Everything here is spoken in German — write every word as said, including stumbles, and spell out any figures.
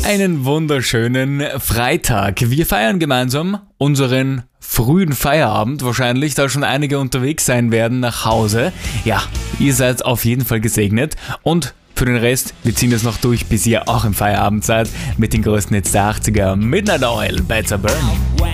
Einen wunderschönen Freitag. Wir feiern gemeinsam unseren frühen Feierabend, wahrscheinlich, da schon einige unterwegs sein werden nach Hause. Ja, ihr seid auf jeden Fall gesegnet und für den Rest, wir ziehen es noch durch, bis ihr auch im Feierabend seid mit den größten Hits der achtziger. Midnight Oil, Better Burning.